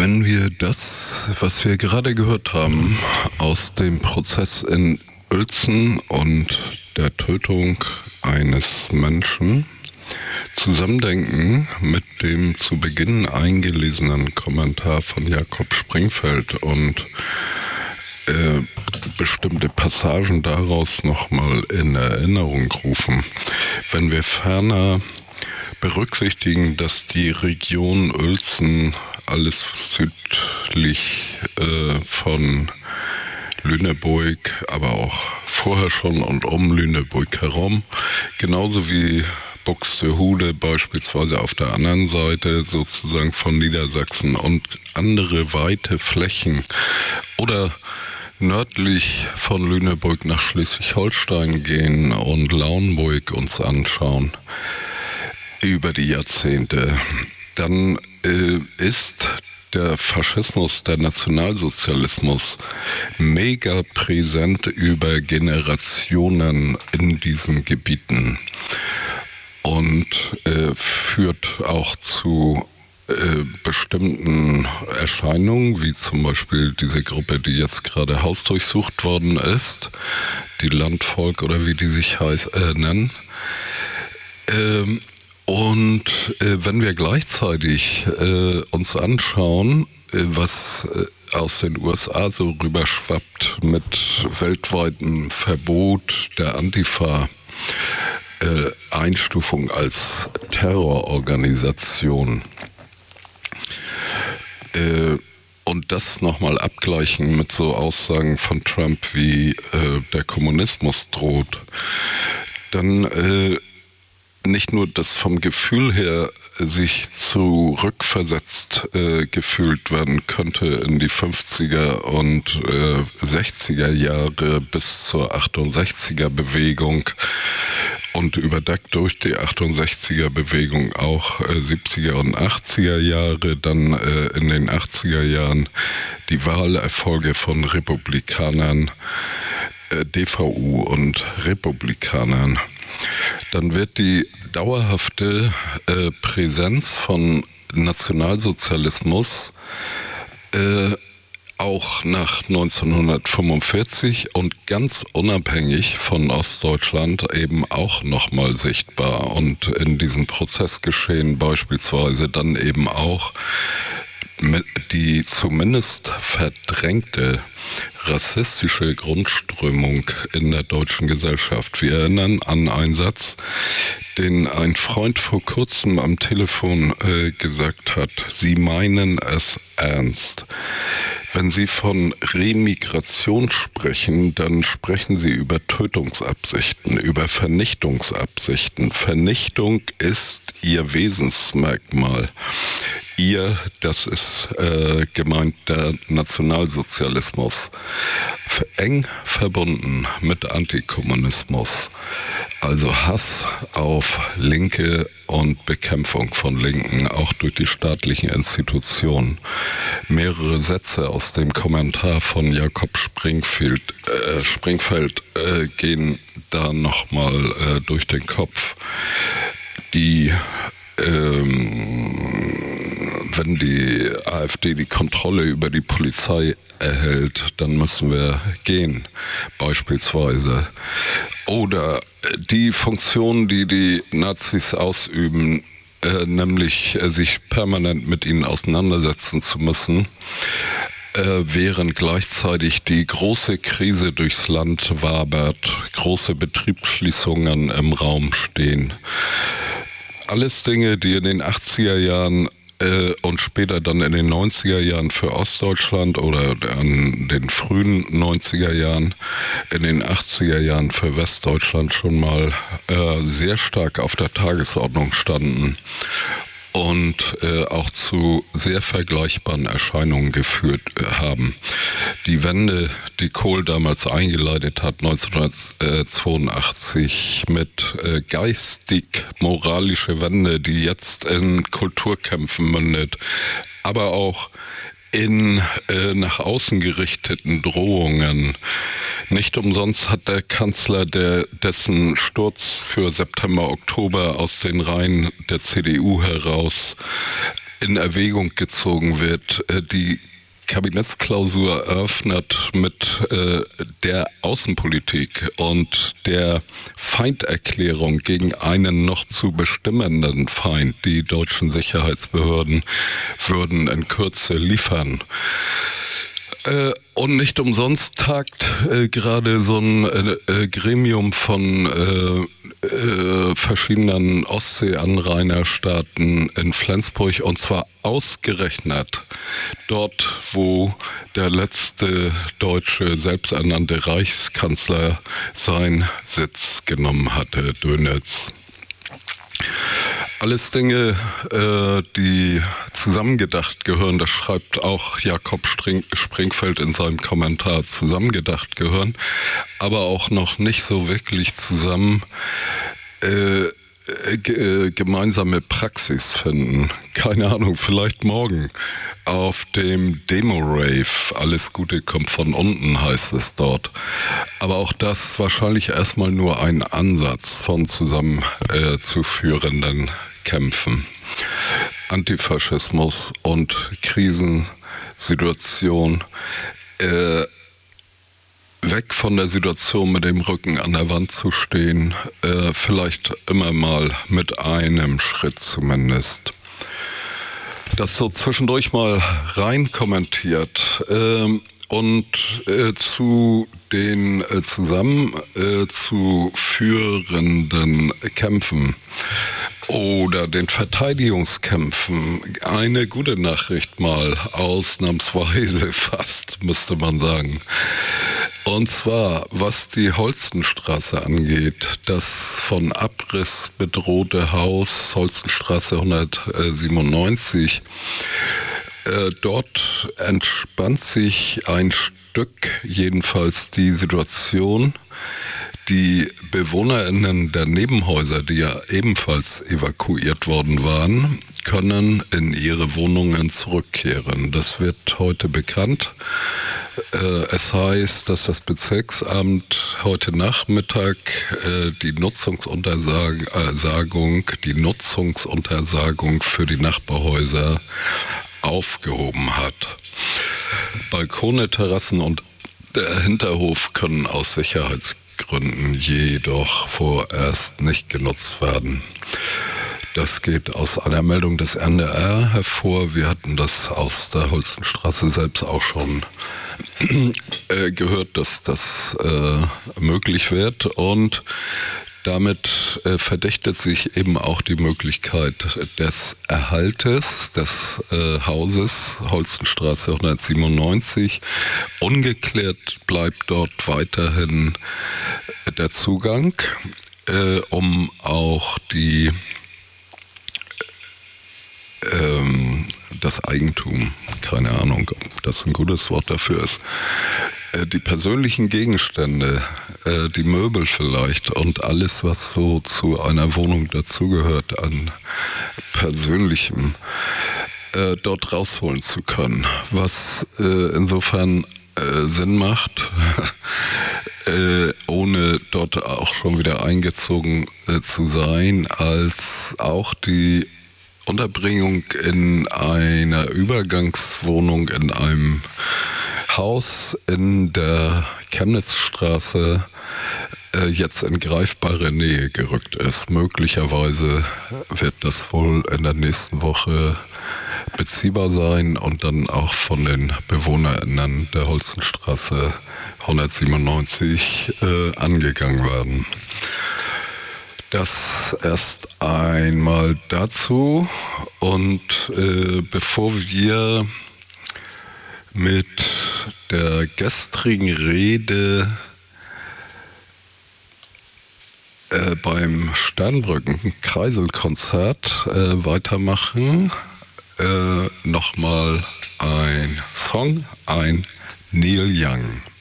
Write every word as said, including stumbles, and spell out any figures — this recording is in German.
Wenn wir das, was wir gerade gehört haben, aus dem Prozess in Uelzen und der Tötung eines Menschen zusammendenken mit dem zu Beginn eingelesenen Kommentar von Jakob Springfeld und äh, bestimmte Passagen daraus nochmal in Erinnerung rufen, wenn wir ferner berücksichtigen, dass die Region Uelzen alles südlich äh, von Lüneburg, aber auch vorher schon und um Lüneburg herum, genauso wie Buxtehude beispielsweise auf der anderen Seite sozusagen von Niedersachsen und andere weite Flächen oder nördlich von Lüneburg nach Schleswig-Holstein gehen und Lauenburg uns anschauen über die Jahrzehnte, dann äh, ist der Faschismus, der Nationalsozialismus mega präsent über Generationen in diesen Gebieten und äh, führt auch zu äh, bestimmten Erscheinungen, wie zum Beispiel diese Gruppe, die jetzt gerade hausdurchsucht worden ist, die Landvolk oder wie die sich heiß, äh, nennen. Ähm, Und äh, wenn wir gleichzeitig äh, uns anschauen, äh, was äh, aus den U S A so rüberschwappt mit weltweitem Verbot der Antifa, äh, Einstufung als Terrororganisation, äh, und das nochmal abgleichen mit so Aussagen von Trump wie äh, der Kommunismus droht, dann äh, nicht nur das vom Gefühl her sich zurückversetzt äh, gefühlt werden könnte in die fünfziger und äh, sechziger Jahre bis zur achtundsechziger Bewegung und überdeckt durch die achtundsechziger Bewegung auch äh, siebziger und achtziger Jahre, dann äh, in den achtziger Jahren die Wahlerfolge von Republikanern, äh, D V U und Republikanern. Dann wird die dauerhafte äh, Präsenz von Nationalsozialismus äh, auch nach neunzehnhundertfünfundvierzig und ganz unabhängig von Ostdeutschland eben auch nochmal sichtbar und in diesem Prozessgeschehen beispielsweise dann eben auch die zumindest verdrängte rassistische Grundströmung in der deutschen Gesellschaft. Wir erinnern an einen Satz, den ein Freund vor kurzem am Telefon äh, gesagt hat: Sie meinen es ernst. Wenn Sie von Remigration sprechen, dann sprechen Sie über Tötungsabsichten, über Vernichtungsabsichten. Vernichtung ist Ihr Wesensmerkmal. Ihr, das ist äh, gemeint der Nationalsozialismus, eng verbunden mit Antikommunismus, also Hass auf Linke und Bekämpfung von Linken, auch durch die staatlichen Institutionen. Mehrere Sätze aus dem Kommentar von Jakob Springfeld, äh, Springfeld äh, gehen da nochmal äh, durch den Kopf. Die ähm, wenn die AfD die Kontrolle über die Polizei erhält, dann müssen wir gehen, beispielsweise. Oder die Funktion, die die Nazis ausüben, äh, nämlich äh, sich permanent mit ihnen auseinandersetzen zu müssen, äh, während gleichzeitig die große Krise durchs Land wabert, große Betriebsschließungen im Raum stehen. Alles Dinge, die in den achtziger Jahren äh, und später dann in den neunziger Jahren für Ostdeutschland oder in den frühen neunziger Jahren, in den achtziger Jahren für Westdeutschland schon mal äh, sehr stark auf der Tagesordnung standen und äh, auch zu sehr vergleichbaren Erscheinungen geführt äh, haben. Die Wende, die Kohl damals eingeleitet hat, neunzehnhundertzweiundachtzig, mit äh, geistig-moralische Wende, die jetzt in Kulturkämpfen mündet, aber auch in äh, nach außen gerichteten Drohungen. Nicht umsonst hat der Kanzler, der, dessen Sturz für September, Oktober aus den Reihen der C D U heraus in Erwägung gezogen wird. Die Kabinettsklausur eröffnet mit äh, der Außenpolitik und der Feinderklärung gegen einen noch zu bestimmenden Feind. Die deutschen Sicherheitsbehörden würden in Kürze liefern. Äh, und nicht umsonst tagt äh, gerade so ein äh, Gremium von äh, äh, verschiedenen Ostsee-Anrainerstaaten in Flensburg, und zwar ausgerechnet dort, wo der letzte deutsche selbsternannte Reichskanzler seinen Sitz genommen hatte, Dönitz. Alles Dinge, äh, die zusammengedacht gehören, das schreibt auch Jakob Spring- Springfeld in seinem Kommentar, zusammengedacht gehören, aber auch noch nicht so wirklich zusammen äh, g- gemeinsame Praxis finden. Keine Ahnung, vielleicht morgen auf dem Demo-Rave. Alles Gute kommt von unten, heißt es dort. Aber auch das wahrscheinlich erstmal nur ein Ansatz von zusammenzuführenden äh, Kämpfen. Antifaschismus und Krisensituation. Äh, weg von der Situation mit dem Rücken an der Wand zu stehen, äh, vielleicht immer mal mit einem Schritt zumindest. Das so zwischendurch mal rein kommentiert. Ähm, und äh, zu den äh, zusammen äh, zu führenden Kämpfen oder den Verteidigungskämpfen eine gute Nachricht mal, ausnahmsweise fast, müsste man sagen. Und zwar, was die Holstenstraße angeht, das von Abriss bedrohte Haus Holstenstraße hundertsiebenundneunzig, äh, dort entspannt sich ein Stück jedenfalls die Situation. Die BewohnerInnen der Nebenhäuser, die ja ebenfalls evakuiert worden waren, können in ihre Wohnungen zurückkehren. Das wird heute bekannt. Es heißt, dass das Bezirksamt heute Nachmittag die Nutzungsuntersagung, die Nutzungsuntersagung für die Nachbarhäuser aufgehoben hat. Balkone, Terrassen und der Hinterhof können aus Sicherheitsgründen Gründen jedoch vorerst nicht genutzt werden. Das geht aus einer Meldung des N D R hervor. Wir hatten das aus der Holstenstraße selbst auch schon äh, gehört, dass das äh, möglich wird, und damit äh, verdichtet sich eben auch die Möglichkeit des Erhaltes des äh, Hauses Holstenstraße hundertsiebenundneunzig. Ungeklärt bleibt dort weiterhin der Zugang, äh, um auch die ähm, das Eigentum, keine Ahnung, ob das ein gutes Wort dafür ist, äh, die persönlichen Gegenstände, äh, die Möbel vielleicht und alles, was so zu einer Wohnung dazugehört an Persönlichem, äh, dort rausholen zu können, was äh, insofern äh, Sinn macht, äh, ohne dort auch schon wieder eingezogen äh, zu sein, als auch die Unterbringung in einer Übergangswohnung in einem Haus in der Chemnitzstraße äh, jetzt in greifbare Nähe gerückt ist. Möglicherweise wird das wohl in der nächsten Woche beziehbar sein und dann auch von den BewohnerInnen der Holstenstraße hundertsiebenundneunzig äh, angegangen werden. Das erst einmal dazu, und äh, bevor wir mit der gestrigen Rede äh, beim Sternbrücken-Kreiselkonzert äh, weitermachen, äh, nochmal ein Song, ein Neil Young.